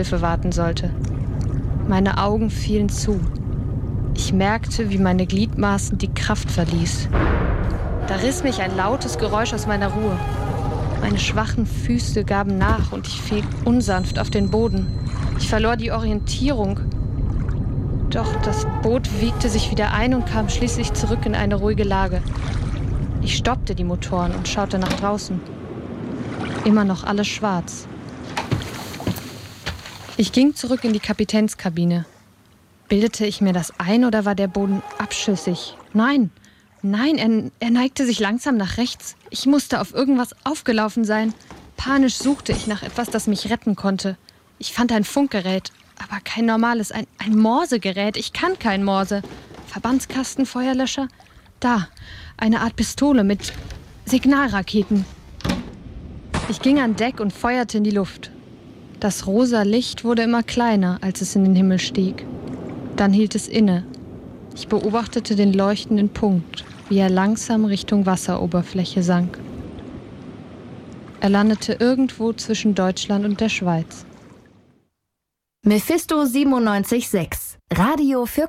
Hilfe warten sollte. Meine Augen fielen zu. Ich merkte, wie meine Gliedmaßen die Kraft verließ. Da riss mich ein lautes Geräusch aus meiner Ruhe. Meine schwachen Füße gaben nach und ich fiel unsanft auf den Boden. Ich verlor die Orientierung. Doch das Boot wiegte sich wieder ein und kam schließlich zurück in eine ruhige Lage. Ich stoppte die Motoren und schaute nach draußen. Immer noch alles schwarz. Ich ging zurück in die Kapitänskabine. Bildete ich mir das ein oder war der Boden abschüssig? Nein, er neigte sich langsam nach rechts. Ich musste auf irgendwas aufgelaufen sein. Panisch suchte ich nach etwas, das mich retten konnte. Ich fand ein Funkgerät, aber kein normales, ein Morsegerät. Ich kann kein Morse. Verbandskasten, Feuerlöscher? Da, eine Art Pistole mit Signalraketen. Ich ging an Deck und feuerte in die Luft. Das rosa Licht wurde immer kleiner, als es in den Himmel stieg. Dann hielt es inne. Ich beobachtete den leuchtenden Punkt, wie er langsam Richtung Wasseroberfläche sank. Er landete irgendwo zwischen Deutschland und der Schweiz. Mephisto 97.6, Radio für